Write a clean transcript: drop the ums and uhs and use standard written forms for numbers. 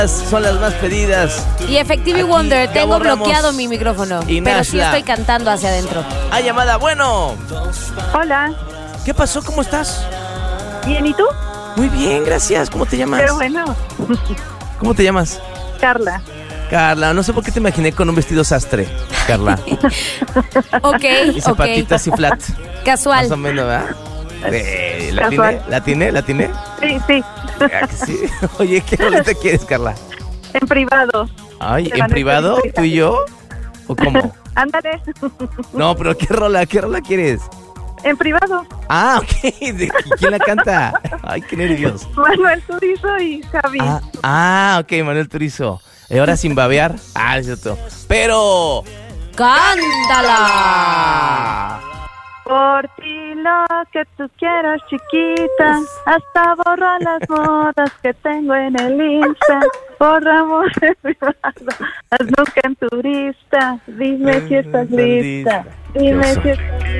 son las más pedidas. Y Effective Aquí, Wonder, tengo Gabo Ramos bloqueado mi micrófono. y Pero sí Nashla. estoy cantando hacia adentro. Hay llamada, bueno. Hola, ¿Qué pasó? ¿Cómo estás? bien, ¿y tú? Muy bien, gracias. ¿Cómo te llamas? Qué bueno. ¿Cómo te llamas? Carla. Carla, no sé por qué te imaginé con un vestido sastre, Carla. Ok, Y zapatitas y flat. Casual. Más o menos, ¿verdad? ¿La Casual. tiene? ¿La tiene? Sí, ¿A que sí? Oye, ¿qué rolita quieres, Carla? en privado. Ay, Te ¿en van a privado? explicar. ¿Tú y yo? ¿O cómo? Ándale, No, pero ¿qué rola quieres? en privado. Ah, ok. ¿Quién la canta? Ay, qué nervios. Manuel Turizo y Javi. Ok, Manuel Turizo. ¿Y ahora sin babear? Ah, es cierto. Pero... ¡Cántala! Por ti lo que tú quieras, chiquita. Hasta borra las modas que tengo en el Insta. Borramos en privado. Haz nunca en turista. Dime si estás lista. Dime si estás lista.